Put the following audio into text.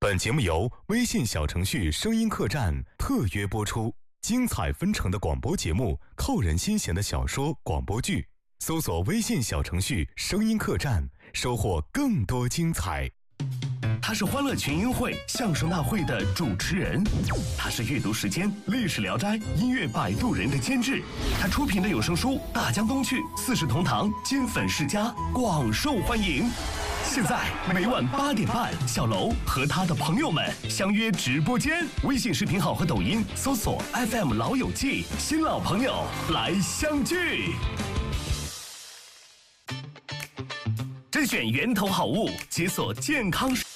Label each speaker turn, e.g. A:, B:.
A: 本节目由微信小程序声音客栈特约播出，精彩纷呈的广播节目，扣人心弦的小说广播剧，搜索微信小程序声音客栈，收获更多精彩。
B: 他是欢乐群英会相声大会的主持人，他是阅读时间历史聊斋音乐摆渡人的监制，他出品的有声书《大江东去》《四世同堂》金粉世家广受欢迎。现在每晚8点半，小楼和他的朋友们相约直播间，微信视频号和抖音搜索 FM 老友记，新老朋友来相聚。甄选源头好物，解锁健康。